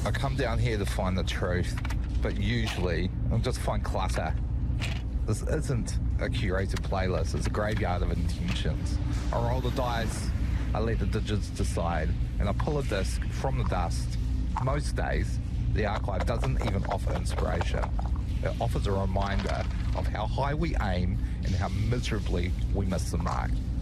I come down here to find the truth, but usually I just find clutter. This isn't a curated playlist, it's a graveyard of intentions. I roll the dice, I let the digits decide, and I pull a disc from the dust. Most days, the archive doesn't even offer inspiration. It offers a reminder of how high we aim and how miserably we miss the mark.